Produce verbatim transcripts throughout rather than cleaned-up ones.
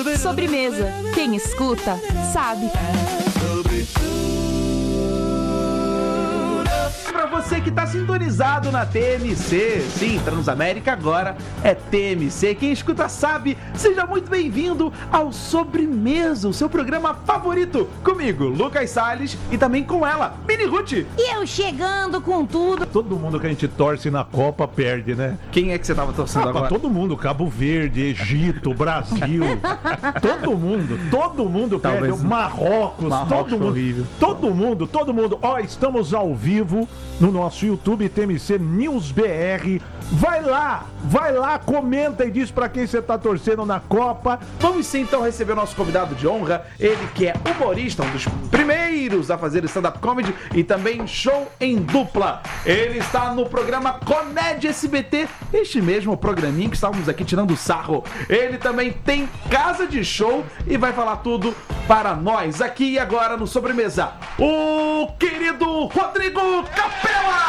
Sobremesa. Quem escuta, sabe. Pra você que tá sintonizado na T M C, sim, Transamérica agora é T M C. Quem escuta sabe, seja muito bem-vindo ao Sobremesa, o seu programa favorito. Comigo, Lucas Salles, e também com ela, Mini Ruth. E eu chegando com tudo. Todo mundo que a gente torce na Copa perde, né? Quem é que você tava torcendo Ah, agora? todo mundo, Cabo Verde, Egito, Brasil, todo mundo, todo mundo Talvez perde, Marrocos, Marrocos todo mundo, horrível. todo mundo, todo mundo. Ó, estamos ao vivo no nosso YouTube T M C News B R. Vai lá, vai lá, comenta e diz pra quem você tá torcendo na Copa. Vamos sim então receber o nosso convidado de honra, ele que é humorista, um dos primeiros a fazer stand-up comedy e também show em dupla. Ele está no programa Comédia S B T, este mesmo programinho que estávamos aqui tirando sarro. Ele também tem casa de show e vai falar tudo para nós aqui e agora no Sobremesa. O querido Rodrigo Capela!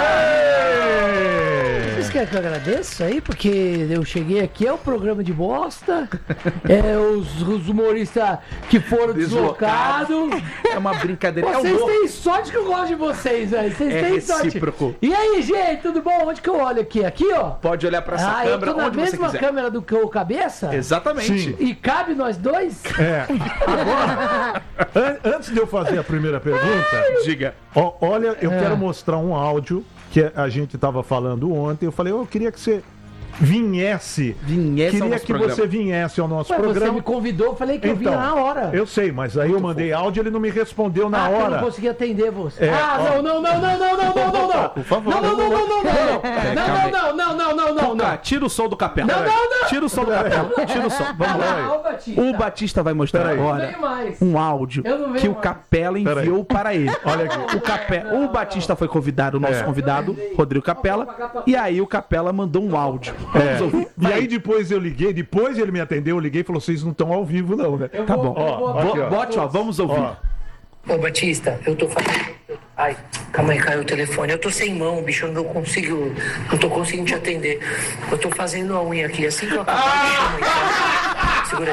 Vocês querem que eu agradeça aí? Porque eu cheguei aqui, é o programa de bosta, é os, os humoristas que foram deslocados. É uma brincadeira. Vocês é um têm sorte que eu gosto de vocês, velho. Vocês É têm sorte. recíproco. E aí, gente, tudo bom? Onde que eu olho aqui? Aqui, ó. Pode olhar para essa Ah, eu câmera tô na onde você mesma quiser. câmera do que o cabeça? Exatamente. Sim. E cabe nós dois? É. Agora, an- antes de eu fazer a primeira pergunta, Diga. ó, olha, eu É. quero mostrar um áudio que a gente estava falando ontem. Eu falei, eu queria que você viesse. Vinhesse ao Queria nosso que programa. você viesse ao nosso Ué, você programa. me convidou, eu falei que eu Então, vinha na hora. Eu sei, mas aí eu mandei áudio e ele não me respondeu na ah, eu hora. não consegui atender você. É, ah, ó. não, não, não, não, não, não, não, não, não. Por favor. Não, não, não, não, não, não, não. calma Não, aí. não, não, não, não, não, Cuca, não. tira o som do Capela. Não, não, não. Tira o som do Capela. Tira o som. Vamos lá. Não, Batista. O Batista vai mostrar Peraí. agora Eu não venho mais. um áudio Eu não venho que o mais. Capela enviou para ele. Olha aqui. O, Cape... o Batista foi convidado, o nosso É. convidado, Rodrigo Capela, e aí o Capela mandou um áudio. Vamos É. ouvir. E aí depois eu liguei, depois ele me atendeu, eu liguei e falou, vocês não estão ao vivo não, né? Eu Tá vou- bom. eu vou- Ó, aqui, ó. Bote, ó, vamos ouvir. Ó, Ô Batista, eu tô fazendo. Ai, calma aí, caiu o telefone. Eu tô sem mão, bicho, eu não consigo. Não tô conseguindo te atender. Eu tô fazendo a unha aqui, assim que eu acabar de chamar, tá? Segura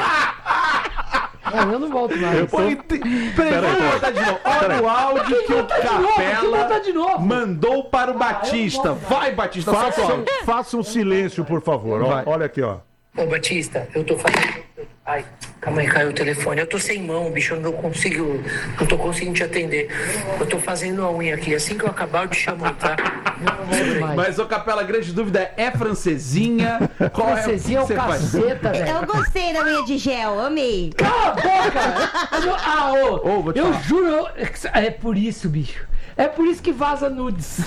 aí. Ah, eu não volto mais. Põe- Peraí, vamos botar de novo. Olha o áudio que o botar de novo, tem que botar Capela de novo. mandou para o Batista. Vai, Batista, só faça, fala. faça um silêncio, por favor. Ó, Vai. olha aqui, ó. Ô Batista, eu tô fazendo. Ai, calma aí, caiu o telefone. Eu tô sem mão, bicho, eu não consigo. Não tô conseguindo te atender. Eu tô fazendo a unha aqui, assim que eu acabar de chamar, tá? Segura aí. Mas, ô Capela, a grande dúvida é francesinha? Qual Francesinha é o que você faz? caceta, velho. Eu gostei da unha de gel, amei. Cala a boca! Eu- Ah, ô, Ô, vou te eu falar. juro, eu- é por isso, bicho. É por isso que vaza nudes.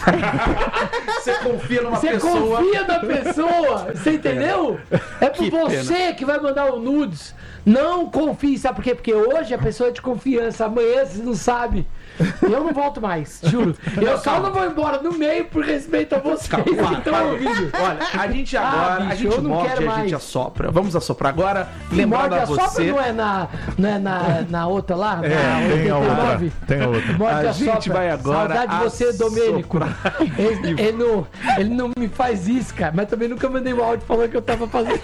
Você confia numa Você pessoa. confia na pessoa, você entendeu? É por Que você que vai mandar o nudes. Não confie, sabe por quê? Porque hoje a pessoa é de confiança, amanhã você não sabe. Eu não volto mais, juro. Eu só não vou embora no meio por respeito a vocês que estão ouvindo. Olha, a gente Ah, agora, a bicho, gente eu não morde quero e a gente mais. assopra. Vamos assoprar agora. E Lembrando morde a a sopra você. não é na, não é na, na outra lá? É, na tem a outra. oitenta e nove? Tem a outra. Morde A a gente sopra. vai agora Saudade de você, assoprar. Domênico. Ele, ele não, ele não me faz isso, cara. Mas também nunca mandei um áudio falando que eu tava fazendo.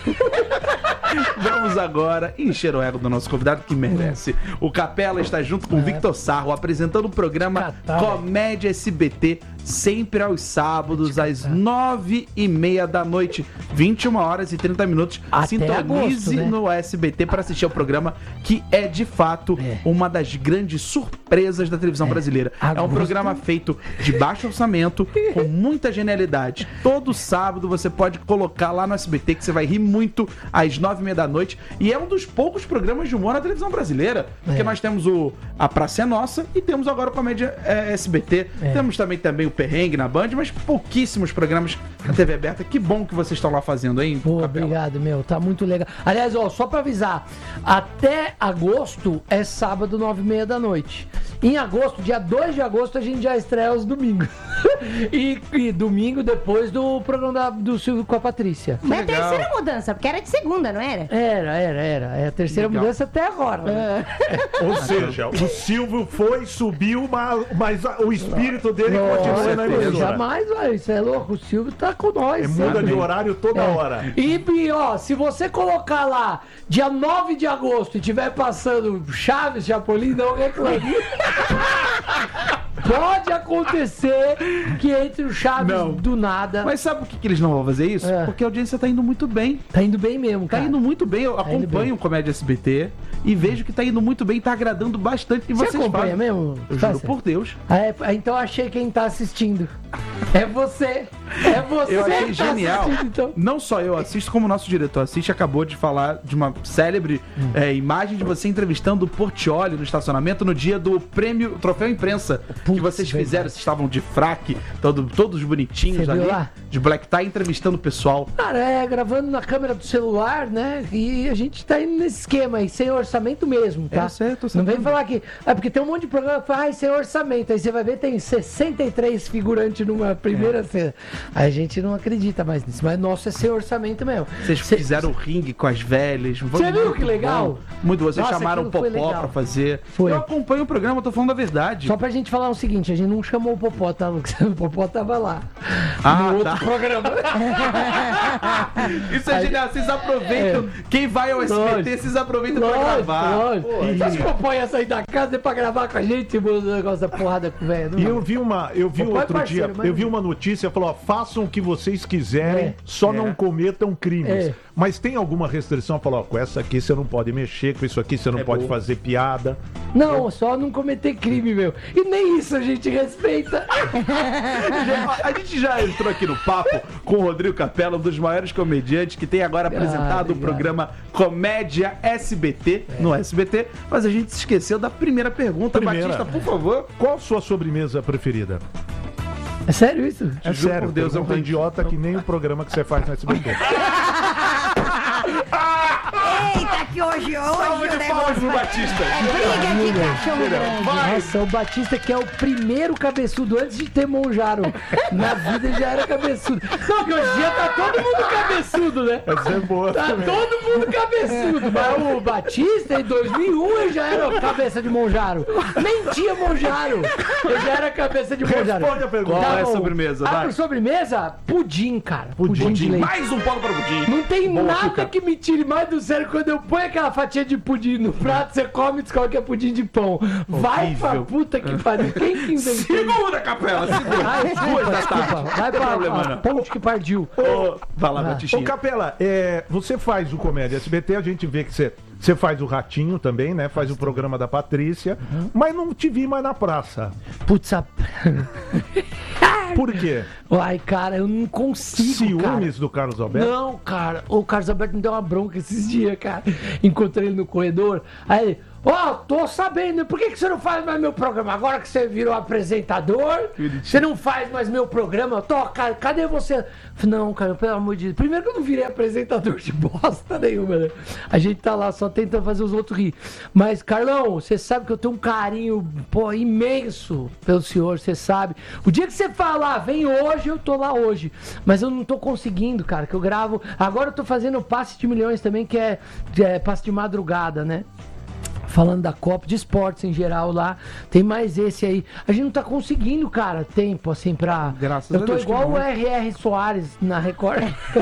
Vamos agora encher o ego do nosso convidado que merece. O Capela está junto com o Victor Sarro apresentando o programa Catar, Comédia S B T, sempre aos sábados, às nove e meia da noite, vinte e uma horas e trinta minutos. Até Sintonize agosto, né? no S B T para assistir ao programa, que é de fato É. uma das grandes surpresas da televisão brasileira. É um Agosto. programa feito de baixo orçamento, com muita genialidade. Todo sábado você pode colocar lá no S B T que você vai rir muito às nove e meia da noite. E é um dos poucos programas de humor na televisão brasileira. Porque É. nós temos o A Praça é Nossa e temos agora o Comédia é, S B T. É. Temos também, também o Perrengue na Band, mas pouquíssimos programas na T V aberta. Que bom que vocês estão lá fazendo, hein? Pô, Capela? obrigado, meu. Tá muito legal. Aliás, ó, só pra avisar, até agosto é sábado, nove e meia da noite. Em agosto, dia dois de agosto, a gente já estreia aos domingos. e, e domingo depois do programa da- do Silvio com a Patrícia. Mas é a legal. terceira mudança, porque era de segunda, não era? Era, era, era. É a terceira Legal. mudança até agora. Né? Ou seja, o Silvio foi, subiu, mas, mas a- o espírito dele continua na Lógico, emissora. jamais, velho. Isso é louco. O Silvio tá com nós. É, muda sempre. de horário toda É. hora. E, e, ó, se você colocar lá dia nove de agosto e tiver passando Chaves, Chapolin, não reclame. Pode acontecer que entre o Chaves Não. do nada. Mas sabe por que, que eles não vão fazer isso? É. Porque a audiência tá indo muito bem. Tá indo bem mesmo, Tá cara. indo muito bem. Eu indo bem. acompanho o Comédia S B T e vejo que tá indo muito bem, tá agradando bastante. E Você vocês acompanha fazem. mesmo? Eu Tá juro certo. por Deus. Ah, é, então eu achei quem tá assistindo. É você. É você Eu achei que tá genial. assistindo, então. Não só eu assisto, como o nosso diretor assiste. Acabou de falar de uma célebre Hum. é, imagem de você entrevistando o Portiolli no estacionamento no dia do prêmio Troféu Imprensa que Putz, vocês verdade. fizeram. Vocês estavam de fraque, todo, todos bonitinhos Você ali, viu lá? de black tie, entrevistando o pessoal. Cara, é gravando na câmera do celular, né? E a gente tá indo nesse esquema aí, sem orçamento mesmo, tá? É, eu sei, eu tô Não vem sabendo. falar que. É porque tem um monte de programa que fala, ai, sem orçamento. Aí você vai ver, tem sessenta e três figurantes numa primeira É. cena. Aí a gente não acredita mais nisso, mas nosso é sem orçamento mesmo. Vocês Cê- fizeram o ringue com as velhas. Foi Você viu muito que legal? bom. Muito bom. Vocês Nossa, chamaram o aquilo foi Popó legal. pra fazer. Foi. Eu acompanho o programa, tô falando a verdade. Só pra gente falar o seguinte, a gente não chamou o Popó, tá, Lucas? O Popó tava lá. Ah, no outro tá. programa. Isso é genial. Vocês aproveitam. Quem vai ao S B T, Lógico. vocês aproveitam pra Lógico, gravar. lógico. Pô, Você acha que o Popó ia sair da casa pra gravar com a gente o negócio da porrada com o velho? E Não. eu vi uma, eu vi Papai é outro parceiro, dia, mas- eu vi uma notícia, falou, ó, façam o que vocês quiserem, É. só É. não cometam crimes. É. Mas tem alguma restrição? Falou, ó, com essa aqui você não pode mexer, com isso aqui você não É pode boa. fazer piada. Não, só não cometer crime, meu. E nem isso a gente respeita. A gente já entrou aqui no papo com o Rodrigo Capella, um dos maiores comediantes que tem agora apresentado o obrigado. programa Comédia S B T no S B T, mas a gente se esqueceu da primeira pergunta. Primeira. Batista, por favor. Qual a sua sobremesa preferida? É sério isso? É juro sério, por Deus, é um pergunta idiota que nem o programa que você faz no S B T. Eita, que hoje, hoje Salve o de palmas negócio pro vai- Batista. É briga de cachorro grande. Nossa, o Batista que é o primeiro cabeçudo antes de ter Monjaro. Na vida ele já era cabeçudo. Não, que hoje em dia tá todo mundo cabeçudo, né? Essa é boa Tá também. todo mundo cabeçudo. Mas o Batista, em dois mil e um, ele já era cabeça de Monjaro. Nem tinha Monjaro. Ele já era cabeça de Monjaro. Responde a pergunta. Qual é a bom. sobremesa? Ah, Vai. por sobremesa? Pudim, cara. Pudim, de leite. Mais um polo para o Pudim. Não tem Bom nada açúcar. que me tire mais do sério quando eu ponho aquela fatia de pudim no prato, você come e descobre que é pudim de pão. Vai pra Horrível. puta que pariu. Quem que inventou isso? Segura, Capela, segura. Ai, Duas desculpa, da desculpa. tarde. Vai Não tem problema, pra não. ponte que partiu. Ô, vai lá, Ah. Ô, Batistinha. Capela, é, você faz o Comédia S B T, a gente vê que você, você faz o Ratinho também, né? Faz o programa da Patrícia, Uhum. mas não te vi mais na praça. Putz, a... Por quê? Ai, cara, eu não consigo, cara. Ciúmes do Carlos Alberto? Não, cara, o Carlos Alberto me deu uma bronca esses dias, cara. Encontrei ele no corredor. Aí ele, ó, tô sabendo, por que, que você não faz mais meu programa? Agora que você virou apresentador, você não faz mais meu programa? Tô, cara, cadê você? Eu falei, não, cara, pelo amor de Deus. Primeiro que eu não virei apresentador de bosta nenhuma, né? A gente tá lá só tentando fazer os outros rir. Mas, Carlão, você sabe que eu tenho um carinho, pô, imenso pelo senhor, você sabe. O dia que você falar, vem hoje, eu tô lá hoje. Mas eu não tô conseguindo, cara, que eu gravo. Agora eu tô fazendo passe de milhões também, que é, que é passe de madrugada, né? Falando da Copa, de esportes em geral lá, tem mais esse aí. A gente não tá conseguindo, cara, tempo assim pra. Graças eu a tô Deus, que igual bom. o R R Soares na Record.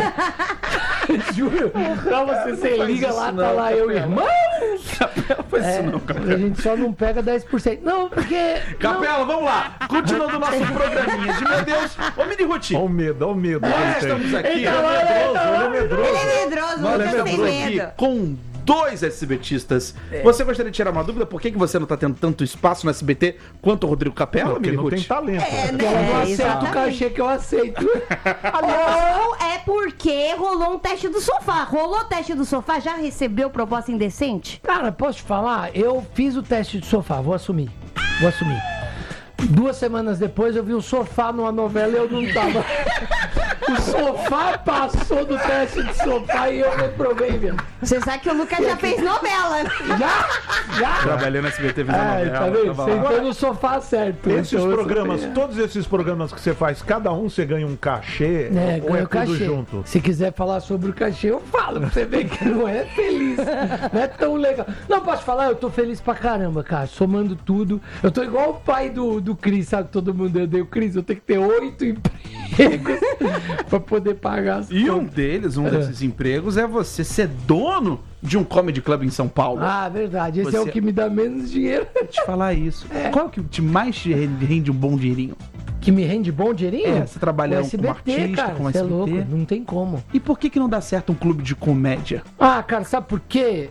Juro. Pra você, você faz liga isso lá, não, tá lá eu, Capela. irmãos! Capela, faz É, isso não, a Capela. gente só não pega dez por cento. Não, porque. Capela, vamos lá. Continuando o nosso programinha de meu Deus. Ô, Mini Ruti, Olha o medo, olha o medo. nós que ele estamos tem. aqui. Eita, lá, Medroso, ele é medroso. Ele é medroso, Nós você estamos tem aqui medo. com dois SBTistas. Você gostaria de tirar uma dúvida? Por que, que você não tá tendo tanto espaço no S B T quanto o Rodrigo Capela, Porque Mini não tem Ruti? talento. É, né? Eu não É, aceito o exatamente. cachê que eu aceito. Ou é porque rolou um teste do sofá. Rolou o teste do sofá, já recebeu proposta indecente? Cara, posso te falar? Eu fiz o teste de sofá, vou assumir. Vou assumir. Duas semanas depois eu vi o sofá numa novela e eu não tava. O sofá passou do teste de sofá e eu reprovei mesmo. Você sabe que o Lucas já fez novela. Já? Já? Trabalhei no S B T, fazendo Ai, novela. tá vendo? tava Você lá. entrou no sofá certo. Esses Então, programas, você- todos esses programas que você faz, cada um você ganha um cachê É, ou é ganha o tudo cachê. junto? Se quiser falar sobre o cachê, eu falo. Pra você ver que não é feliz. Não é tão legal. Não, posso falar? Eu tô feliz pra caramba, cara. Somando tudo. Eu tô igual o pai do, do Cris, sabe? Todo mundo odeia o Cris. Eu tenho que ter oito empregos pra poder pagar as E um contas. deles, um desses empregos, é você ser dono de um comedy club em São Paulo. Ah, verdade. Esse é Você- o que me dá menos dinheiro. Vou te falar isso. Qual que te mais te rende um bom dinheirinho? Que me rende bom dinheirinho? É, você trabalha O como S B T, artista, cara, como cê é S B T. louco, não tem como. E por que que não dá certo um clube de comédia? Ah, cara, sabe por quê?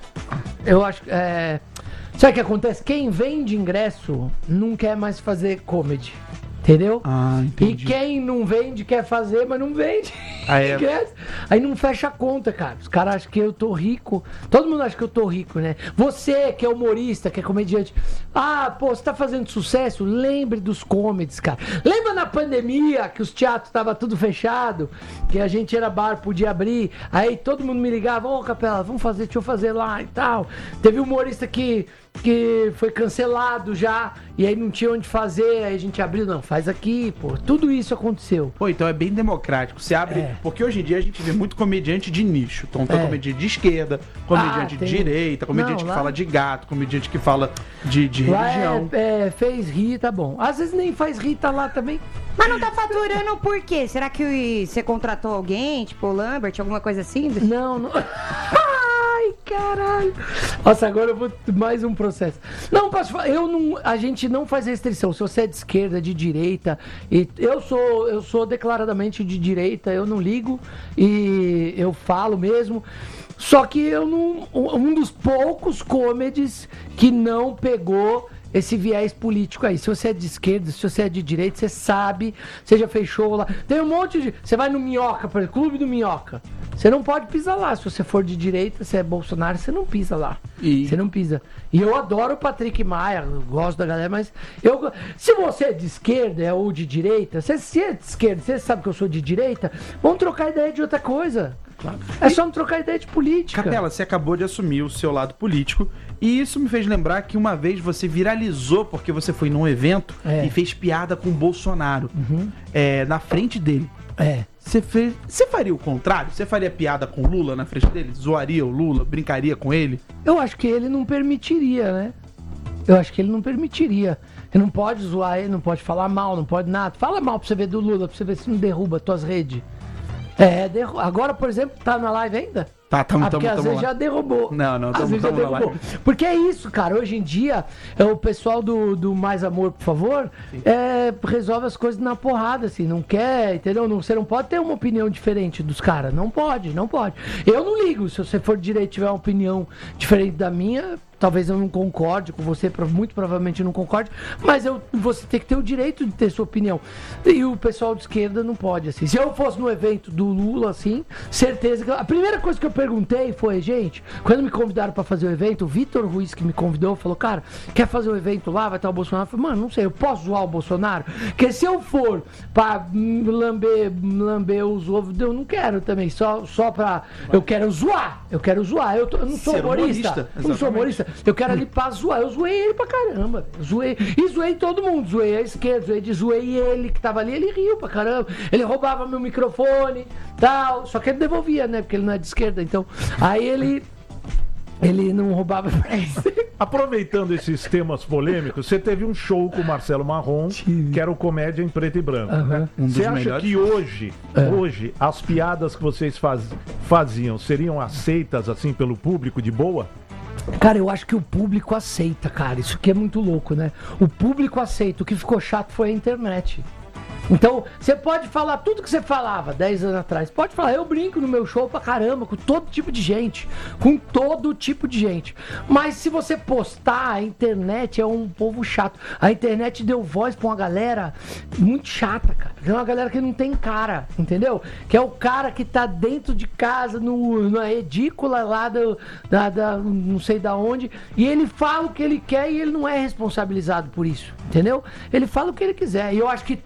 Eu acho que. É... Sabe o que acontece? Quem vende ingresso não quer mais fazer comedy. Entendeu? Ah, E entendi. quem não vende quer fazer, mas não vende. Ah, é? ingresso. Aí não fecha a conta, cara. Os caras acham que eu tô rico. Todo mundo acha que eu tô rico, né? Você que é humorista, que é comediante. Ah, pô, você tá fazendo sucesso? Lembre dos comedies, cara. Lembra na pandemia que os teatros estavam tudo fechado? Que a gente era bar, podia abrir. Aí todo mundo me ligava, ô Capela, vamos fazer, deixa eu fazer lá e tal. Teve um humorista que, que foi cancelado já. E aí não tinha onde fazer, aí a gente abriu, não, faz aqui, pô. Tudo isso aconteceu. Pô, então é bem democrático. Você abre. É. Porque hoje em dia a gente vê muito comediante de nicho. Então tem É. comediante de esquerda, comediante Ah, tem- de direita, comediante Não, que lá- fala de gato, comediante que fala de, de Lá religião. é, é, fez rir, tá bom. Às vezes nem faz rir, tá lá também. Mas não tá faturando por quê? Será que você contratou alguém, tipo o Lambert, alguma coisa assim? Não, não. Ai, caralho. Nossa, agora eu vou mais um processo. Não, posso falar, eu não, a gente não faz restrição. Se você é de esquerda, de direita, e eu sou, eu sou declaradamente de direita, eu não ligo e eu falo mesmo. Só que eu não, um dos poucos comedies que não pegou esse viés político aí. Se você é de esquerda, se você é de direita, você sabe, você já fez show lá. Tem um monte de... Você vai no Minhoca, por exemplo, Clube do Minhoca. Você não pode pisar lá. Se você for de direita, você é Bolsonaro, você não pisa lá. E- Você não pisa. E eu adoro o Patrick Maia, eu gosto da galera, mas eu... Se você é de esquerda ou de direita, se você é de esquerda, você sabe que eu sou de direita, vamos trocar ideia de outra coisa. É só não trocar ideia de política. Capela, você acabou de assumir o seu lado político e isso me fez lembrar que uma vez você viralizou porque você foi num evento É. e fez piada com o Bolsonaro é, na frente dele. É. Você fez, você faria o contrário? Você faria piada com o Lula na frente dele? Zoaria o Lula? Brincaria com ele? Eu acho que ele não permitiria, né? Eu acho que ele não permitiria. Ele não pode zoar ele, não pode falar mal, não pode nada. Fala mal pra você ver do Lula, pra você ver se não derruba tuas redes. É, derru... agora, por exemplo, tá na live ainda? Tá, tamo, Ah, porque tamo, às tamo vezes lá. já derrubou. Não, não, Às tamo- vezes já tamo na derrubou. Porque é isso, cara. Hoje em dia, é, o pessoal do, do Mais Amor, por favor, é, resolve as coisas na porrada, assim. Não quer, entendeu? Não, você não pode ter uma opinião diferente dos caras. Não pode, não pode. Eu não ligo. Se você for de direito e tiver uma opinião diferente da minha, talvez eu não concorde com você, pro- muito provavelmente eu não concorde, mas eu, você tem que ter o direito de ter sua opinião. E o pessoal de esquerda não pode, assim. Se eu fosse no evento do Lula, assim, certeza que... A primeira coisa que eu perguntei foi, gente, quando me convidaram pra fazer o evento, o Vitor Ruiz, que me convidou, falou, cara, quer fazer o evento lá, vai estar o Bolsonaro? Eu falei, mano, não sei, eu posso zoar o Bolsonaro? Porque se eu for pra hum, lamber, lamber os ovos, eu não quero também, só, só pra... Eu quero zoar, eu quero zoar, eu, tô- eu não sou Ser humorista, humorista, eu não sou exatamente. humorista, eu quero ali pra zoar. Eu zoei ele pra caramba. Eu zoei. E zoei todo mundo. Zoei a esquerda, zoei, de- zoei ele que tava ali. Ele riu pra caramba. Ele roubava meu microfone, tal. Só que ele devolvia, né? Porque ele não é de esquerda. Então, aí ele. Ele não roubava pra ele. Aproveitando esses temas polêmicos, você teve um show com o Marcelo Marrom, que era o Comédia em Preto e Branco. né? Um dos Você acha melhores. que hoje, É. hoje, as piadas que vocês faz- faziam seriam aceitas assim pelo público de boa? Cara, eu acho que o público aceita, cara. Isso aqui é muito louco, né? O público aceita. O que ficou chato foi a internet. Então, você pode falar tudo que você falava dez anos atrás. Pode falar, eu brinco no meu show pra caramba, com todo tipo de gente. Com todo tipo de gente. Mas se você postar, a internet é um povo chato. A internet deu voz pra uma galera muito chata, cara. É uma galera que não tem cara, entendeu? Que é o cara que tá dentro de casa, no, na edícula lá do, da, da- não sei da onde, e ele fala o que ele quer e ele não é responsabilizado por isso, entendeu? Ele fala o que ele quiser. E eu acho que tem mesmo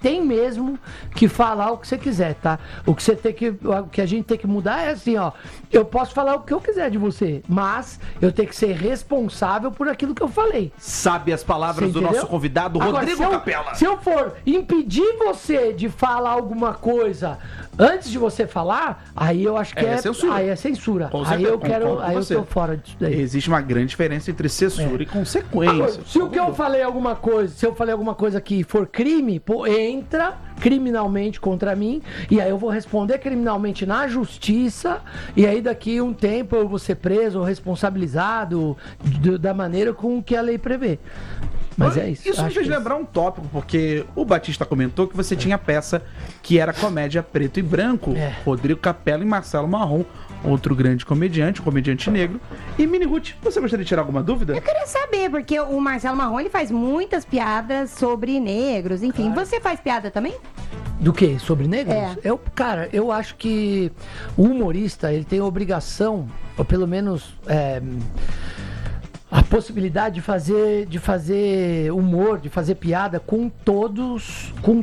mesmo que falar o que você quiser, tá? O que você tem que, o que a gente tem que mudar é assim, ó. Eu posso falar o que eu quiser de você, mas eu tenho que ser responsável por aquilo que eu falei. Sabe as palavras Você do entendeu? nosso convidado, Agora, Rodrigo se eu, Capela. Se eu for impedir você de falar alguma coisa antes de você falar, aí eu acho que É é, censura. Aí é censura. Com aí certeza, eu quero, concordo com aí eu você. tô fora disso daí. Existe uma grande diferença entre censura e consequência. Agora, se o que eu falei alguma coisa, se eu falei alguma coisa que for crime, pô, entra criminalmente contra mim, e aí eu vou responder criminalmente na justiça, e aí daqui um tempo eu vou ser preso ou responsabilizado d- da maneira com que a lei prevê. Mas é isso. Isso me acho fez que é lembrar um tópico, porque o Batista comentou que você tinha peça que era comédia preto e branco, É. Rodrigo Capela e Marcelo Marrom, outro grande comediante, um comediante negro. E Mini Ruth, você gostaria de tirar alguma dúvida? Eu queria saber, porque o Marcelo Marrom ele faz muitas piadas sobre negros, enfim. Você faz piada também? Do que? Sobre negros? É. Eu, cara, eu acho que o humorista, ele tem a obrigação, ou pelo menos é, a possibilidade de fazer, de fazer humor, de fazer piada com todos, com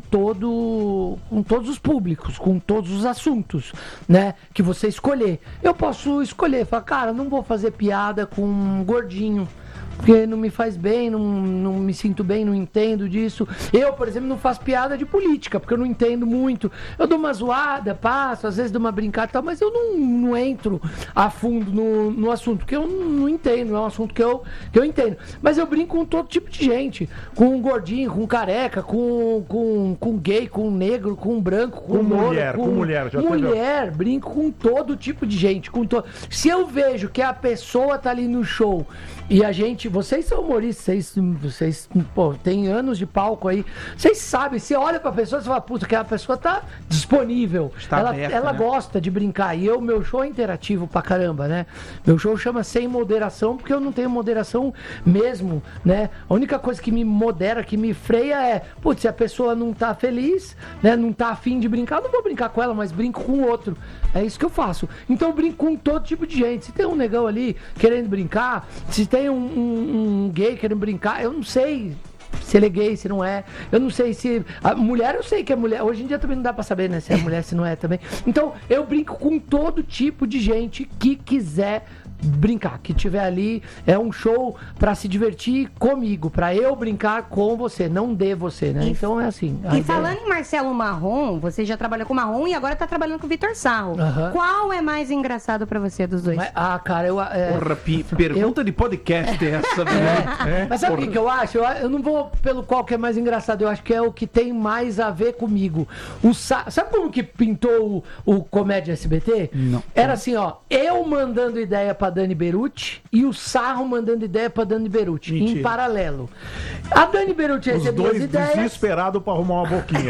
todo, com todos os públicos, com todos os assuntos, né? Que você escolher. Eu posso escolher, falar, cara, não vou fazer piada com um gordinho. Porque não me faz bem, não, não me sinto bem, não entendo disso. Eu, por exemplo, não faço piada de política, porque eu não entendo muito. Eu dou uma zoada, passo, às vezes dou uma brincada e tal, mas eu não, não entro a fundo no, no assunto, porque eu não, não entendo, não é um assunto que eu, que eu entendo. Mas eu brinco com todo tipo de gente. Com um gordinho, com um careca, com, com, com com gay, com negro, com branco, com, Com louro, mulher, com mulher, já teve- mulher, brinco com todo tipo de gente, com to... Se eu vejo que a pessoa tá ali no show e a gente, vocês são humoristas, vocês, vocês pô, tem anos de palco aí, vocês sabem, você olha pra pessoa e fala, puta, que a pessoa tá disponível, Está ela, aberta, ela né? gosta de brincar, e eu, meu show é interativo pra caramba, né? Meu show chama Sem Moderação, porque eu não tenho moderação mesmo, né? A única coisa que me modera, que me freia é, putz, se a pessoa não tá feliz, né, não tá afim de brincar, eu não vou brincar com ela, mas brinco com o outro. É isso que eu faço. Então eu brinco com todo tipo de gente. Se tem um negão ali querendo brincar, se tem um, um- um gay querendo brincar, eu não sei se ele é gay, se não é. Eu não sei se... A mulher, eu sei que é mulher. Hoje em dia também não dá pra saber, né, se é mulher, se não é também. Então eu brinco com todo tipo de gente que quiser brincar, que tiver ali. É um show pra se divertir comigo, pra eu brincar com você, não de você, né? E- Então é assim. a E ideia- falando em Marcelo Marrom, você já trabalhou com o Marrom e agora tá trabalhando com o Vitor Sarro. Aham. Qual é mais engraçado pra você dos dois? Mas- ah, cara, eu... é, Porra, pi- pergunta de podcast é essa, né? Mas sabe o que, que eu acho? Eu, eu não vou pelo qual que é mais engraçado, eu acho que é o que tem mais a ver comigo. O Sa- Sabe como que pintou o, o Comédia S B T? Não. Era assim, ó, eu mandando ideia pra Dani Beruti e o Sarro mandando ideia pra Dani Beruti, Mentira. em paralelo. A Dani Beruti Os recebia as dois ideias... desesperados pra arrumar uma boquinha.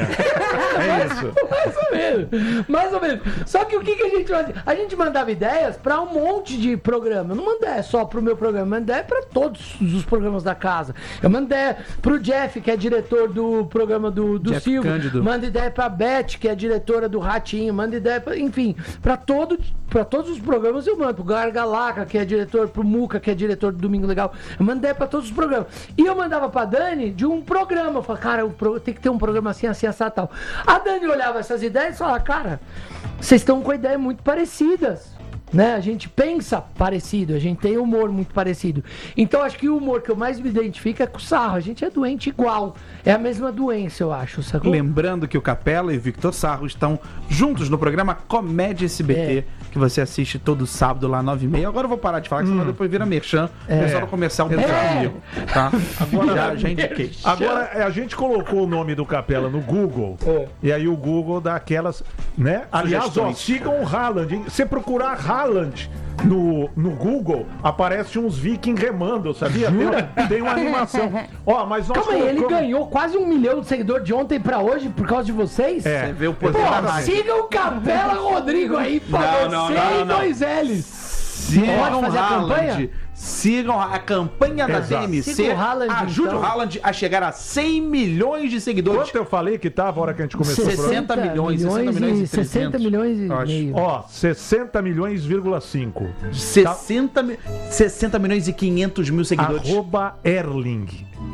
É isso. Mais ou menos, mais ou menos. Só que o que, que a gente fazia? A gente mandava ideias pra um monte de programa. Eu não mandei só pro meu programa, eu mandei pra todos os programas da casa. Eu mandei pro Jeff, que é diretor do programa do, do Jeff Silvio. Cândido. Manda ideia pra Beth, que é diretora do Ratinho. Manda ideia pra, enfim, pra, todo, pra todos os programas eu mando. Pro Gargalaca, que é diretor, pro Muca, que é diretor do Domingo Legal. Eu mando ideia pra todos os programas. E eu mandava pra Dani de um programa. Eu falava, cara, o pro- tem que ter um programa assim, assim, assim, tal. A Dani olhava essas ideias e falava, cara, vocês estão com ideias muito parecidas. Né? A gente pensa parecido, a gente tem humor muito parecido. Então acho que o humor que eu mais me identifico é com o Sarro. A gente é doente igual. É a mesma doença, eu acho, sacou? Lembrando que o Capela e o Victor Sarro estão juntos no programa Comédia S B T, É. que você assiste todo sábado lá, nove e meia. Agora eu vou parar de falar, que senão depois vira merchan. O pessoal do comercial não É. tá comigo, tá? Agora já, já indiquei. Agora, é, a gente colocou o nome do Capela no Google, e aí o Google dá aquelas, né? Aliás, ó, Sugestões. sigam o Haaland, hein? Se procurar Haaland no, no Google, aparece uns vikings remando, sabia? Tem, uma- tem uma animação. Ó, mas nós Calma aí, ele colocamos- ganhou quase um milhão de seguidores de ontem pra hoje por causa de vocês? É. Você vê o poder Pô, da rádio. siga o Capela Rodrigo aí, pô, Não, não, você não, e não. dois L's. Sigam Pode fazer a Haaland. campanha? Sigam a campanha da Exato. D M C. Siga o Haaland, Ajude então. o Haaland a chegar a cem milhões de seguidores. Quanto eu falei que tava a hora que a gente começou o programa? sessenta milhões, sessenta milhões e sessenta trezentos, milhões e eu acho. meio. Ó, sessenta milhões, vírgula cinco. sessenta, mi- sessenta milhões e quinhentos mil seguidores. Arroba Erling.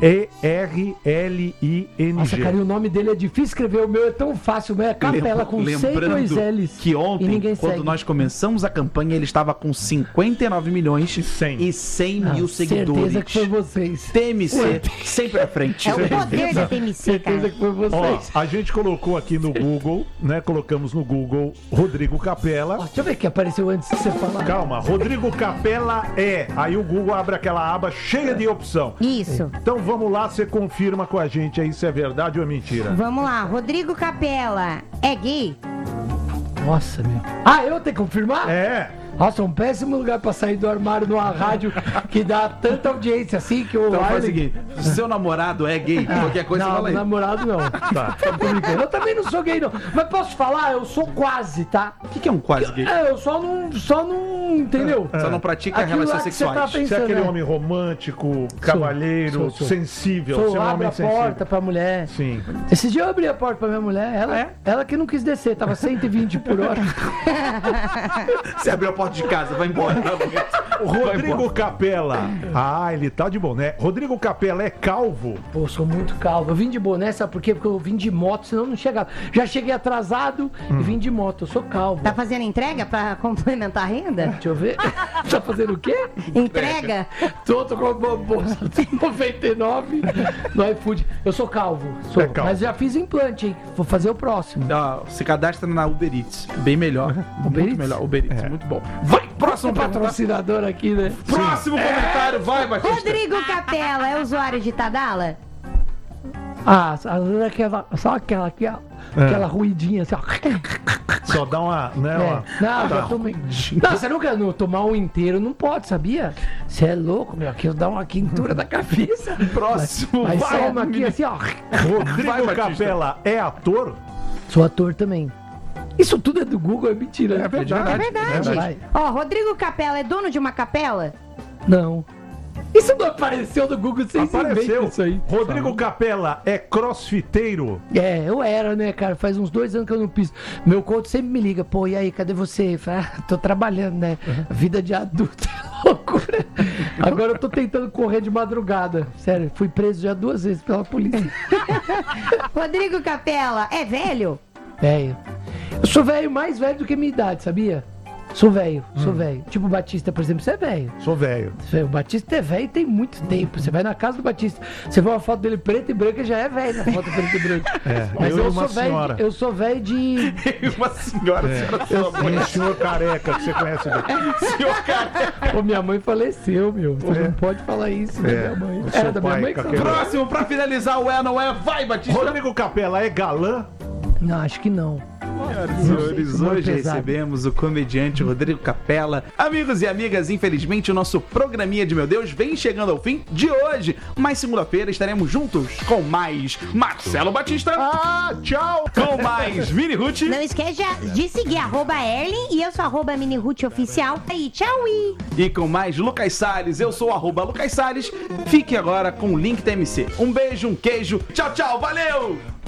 E R L I N G. Nossa, cara, e o nome dele é difícil escrever. O meu é tão fácil. O meu é Capela com C e dois L's. Que E ontem, ninguém quando segue. nós começamos a campanha, ele estava com cinquenta e nove milhões E cem. e cem Ah, mil seguidores. Certeza que foi vocês. T M C, sempre à frente. É o poder da T M C, Certeza cara. que foi Ó, vocês. a gente colocou aqui no Google, né? Colocamos no Google Rodrigo Capela. Ó, deixa eu ver o que apareceu antes de você falar. Calma, Rodrigo Capela é. Aí o Google abre aquela aba cheia de opção. Isso. Então vamos lá, você confirma com a gente aí se é verdade ou é mentira. Vamos lá. Rodrigo Capela é gay? Nossa, meu. Ah, eu tenho que confirmar? É. Nossa, um péssimo lugar pra sair do armário numa rádio que dá tanta audiência assim que o Então faz o Arlen- seguinte: se seu namorado é gay, qualquer coisa não, fala aí. namorado não. Tá. Tô brincando. Eu também não sou gay, não. Mas posso falar, eu sou quase, tá? O que, que é um quase gay? É, eu só não. Só não. Entendeu? Só não pratica Aquilo relações lá que você tá sexuais. pensando. Você é aquele né? homem romântico, cavalheiro, sou, sou. sensível. Sou, Você é um abre homem a sensível. porta pra mulher. Sim. Esse dia eu abri a porta pra minha mulher, ela, É? ela que não quis descer, tava cento e vinte por hora. Você abriu a porta de casa, vai embora. O Rodrigo Capela. Ah, ele tá de boné. Rodrigo Capela é calvo. Pô, sou muito calvo. Eu vim de boné, sabe por quê? Porque eu vim de moto, senão eu não chegava. Já cheguei atrasado e vim de moto. Eu sou calvo. Tá fazendo entrega pra complementar a renda? Deixa eu ver. Tá fazendo o quê? Entrega? Tô, tô com a bolsa noventa e nove no iFood. Eu sou calvo. Sou, É calvo. Mas já fiz implante, hein? Vou fazer o próximo. Ah, se cadastra na Uber Eats. Bem melhor. Uber muito Eats? melhor. Uber Eats, muito bom. Vai, próximo pergunta. Patrocinador aqui, né? Próximo comentário, vai, Batista. Rodrigo Capela é usuário de Tadala? Ah, só aquela, só aquela aqui, ó. Aquela ruidinha assim, ó. Só dá uma. Né, É. uma... Não, Tá. já tomei. Não, você nunca não, tomar um inteiro não pode, sabia? Você é louco, meu. Aqui eu dá uma quintura da cabeça. Próximo, Mas vai. só uma aqui assim, ó. Rodrigo Vai, Batista. Capela é ator? Sou ator também. Isso tudo é do Google, é mentira. né? É verdade. Vai. Ó, Rodrigo Capela é dono de uma capela? Não. Isso não apareceu no Google sem Apareceu. isso aí. Rodrigo Capela é crossfiteiro? É, eu era, né, cara? Faz uns dois anos que eu não piso. Meu coach sempre me liga, pô, e aí, cadê você? Eu falo, ah, tô trabalhando, né? Vida de adulto é loucura. Agora eu tô tentando correr de madrugada. Sério, fui preso já duas vezes pela polícia. Rodrigo Capela é velho? Velho. Eu sou velho, mais velho do que minha idade, sabia? Sou velho, sou velho. Tipo o Batista, por exemplo, você é velho. Sou velho. O Batista é velho tem muito tempo. Você vai na casa do Batista, você vê uma foto dele preta e branca, já é velho na foto preta e branca. É, Mas eu eu, e uma sou velho, senhora. de- eu sou velho de. Uma senhora, senhora, sua mãe. E o senhor careca que você conhece bem. Senhor cara. Pô, minha mãe faleceu, meu. Você não pode falar isso É, da minha mãe. o Era seu da minha pai mãe que com você aquele- falou. Próximo, pra finalizar o é, não é, vai, Batista. Rodrigo Capela é galã? Não, acho que não. Senhoras e senhores, Humor hoje pesado. recebemos o comediante Rodrigo Capela. Amigos e amigas, infelizmente o nosso programinha de Meu Deus vem chegando ao fim de hoje. Mas segunda-feira estaremos juntos com mais Marcelo Batista. Ah, tchau! Com mais Mini Ruth. Não esqueça de seguir arroba Erlen e eu sou arroba Miniruth Oficial. Aí, tchau! E... E com mais Lucas Salles. Eu sou o arroba Lucas Salles. Fique agora com o link T M C. Um beijo, um queijo. Tchau, tchau. Valeu!